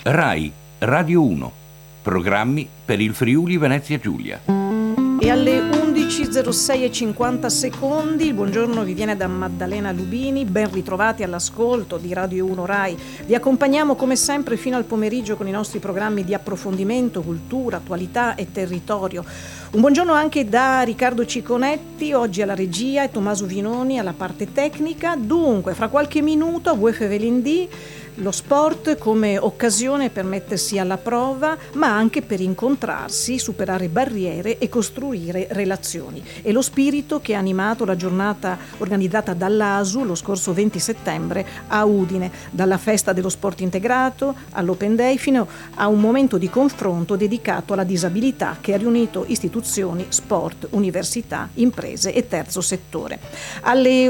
Rai Radio 1. Programmi per il Friuli Venezia Giulia. E alle 11:06:50 il buongiorno vi viene da Maddalena Lubini. Ben ritrovati all'ascolto di Radio 1 Rai. Vi accompagniamo come sempre fino al pomeriggio con i nostri programmi di approfondimento, cultura, attualità e territorio. Un buongiorno anche da Riccardo Ciconetti, oggi alla regia, e Tommaso Vinoni alla parte tecnica. Dunque, fra qualche minuto a VFVLND lo sport come occasione per mettersi alla prova, ma anche per incontrarsi, superare barriere e costruire relazioni. È lo spirito che ha animato la giornata organizzata dall'ASU lo scorso 20 settembre a Udine, dalla festa dello sport integrato all'Open Day fino a un momento di confronto dedicato alla disabilità che ha riunito istituzioni, sport, università, imprese e terzo settore. Alle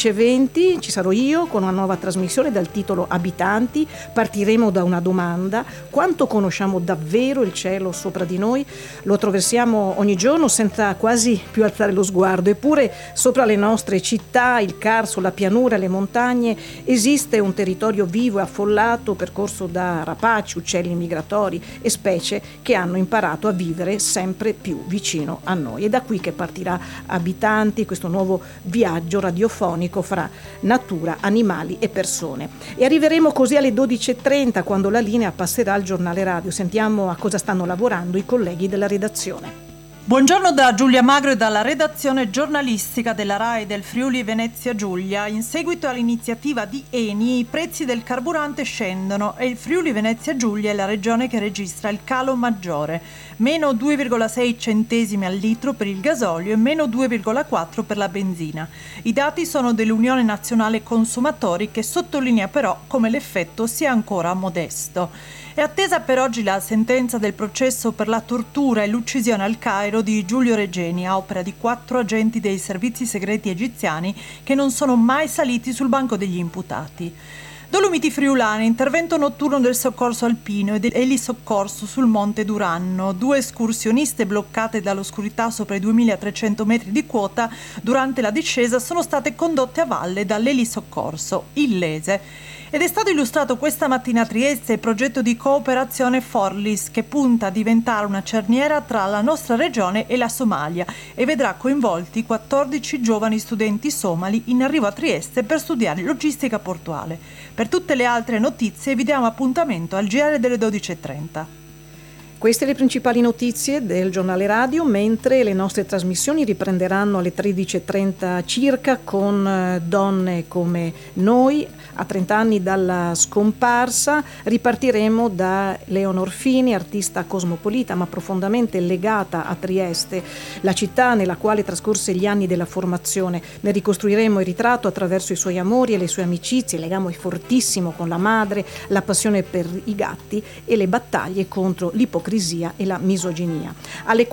11:20 ci sarò io con una nuova trasmissione dal titolo Abitanti. Partiremo da una domanda: quanto conosciamo davvero il cielo sopra di noi? Lo attraversiamo ogni giorno senza quasi più alzare lo sguardo, eppure sopra le nostre città, il Carso, la pianura, le montagne, esiste un territorio vivo e affollato, percorso da rapaci, uccelli migratori e specie che hanno imparato a vivere sempre più vicino a noi. È da qui che partirà Abitanti, questo nuovo viaggio radiofonico fra natura, animali e persone. E arriveremo così alle 12:30, quando la linea passerà al giornale radio. Sentiamo a cosa stanno lavorando i colleghi della redazione. Buongiorno da Giulia Magro e dalla redazione giornalistica della RAI del Friuli Venezia Giulia. In seguito all'iniziativa di Eni, i prezzi del carburante scendono e il Friuli Venezia Giulia è la regione che registra il calo maggiore, meno 2,6 centesimi al litro per il gasolio e meno 2,4 per la benzina. I dati sono dell'Unione Nazionale Consumatori, che sottolinea però come l'effetto sia ancora modesto. È attesa per oggi la sentenza del processo per la tortura e l'uccisione al Cairo di Giulio Regeni, a opera di 4 agenti dei servizi segreti egiziani che non sono mai saliti sul banco degli imputati. Dolomiti Friulane, intervento notturno del soccorso alpino e dell'elisoccorso sul Monte Duranno. 2 escursioniste bloccate dall'oscurità sopra i 2300 metri di quota durante la discesa sono state condotte a valle dall'elisoccorso Illese. Ed è stato illustrato questa mattina a Trieste il progetto di cooperazione Forlis, che punta a diventare una cerniera tra la nostra regione e la Somalia e vedrà coinvolti 14 giovani studenti somali in arrivo a Trieste per studiare logistica portuale. Per tutte le altre notizie vi diamo appuntamento al GR delle 12:30. Queste le principali notizie del giornale radio, mentre le nostre trasmissioni riprenderanno alle 13:30 circa con Donne come noi. A 30 anni dalla scomparsa ripartiremo da Leonor Fini, artista cosmopolita ma profondamente legata a Trieste, la città nella quale trascorse gli anni della formazione. Ne ricostruiremo il ritratto attraverso i suoi amori e le sue amicizie, il legame fortissimo con la madre, la passione per i gatti e le battaglie contro l'ipocrisia e la misoginia. Alle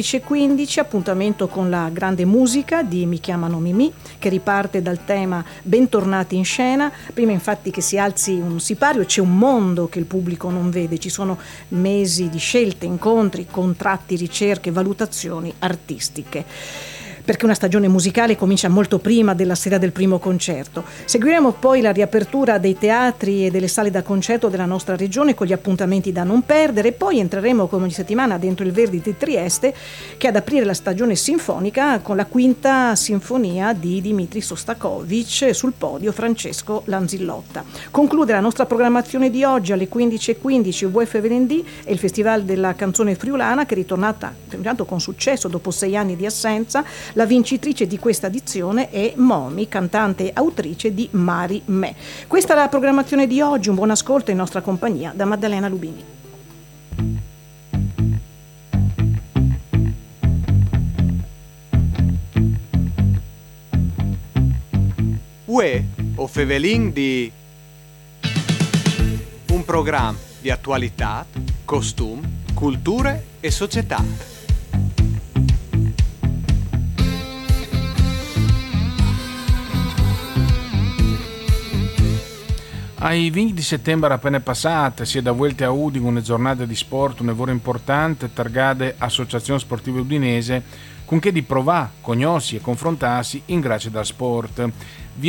14:15 appuntamento con la grande musica di Mi chiamano Mimì, che riparte dal tema Bentornati in scena. Prima infatti che si alzi un sipario c'è un mondo che il pubblico non vede, ci sono mesi di scelte, incontri, contratti, ricerche, valutazioni artistiche, perché una stagione musicale comincia molto prima della sera del primo concerto. Seguiremo poi la riapertura dei teatri e delle sale da concerto della nostra regione con gli appuntamenti da non perdere, e poi entreremo come ogni settimana dentro il Verdi di Trieste, che ad aprire la stagione sinfonica con la quinta sinfonia di Dmitri Sostakovich, sul podio Francesco Lanzillotta. Conclude la nostra programmazione di oggi alle 15:15 VFVLND e il Festival della Canzone Friulana, che è ritornato con successo dopo 6 anni di assenza. La vincitrice di questa edizione è Momi, cantante e autrice di Mari Me. Questa è la programmazione di oggi, un buon ascolto in nostra compagnia da Maddalena Lubini. Uè, o Fevelin di un programma di attualità, costum, culture e società. Ai 20 di settembre appena passate si è da vuelta a Udine una giornata di sport, un lavoro importante, targade Associazione Sportiva Udinese, con che di provare, conosci e confrontarsi in grazie dal sport.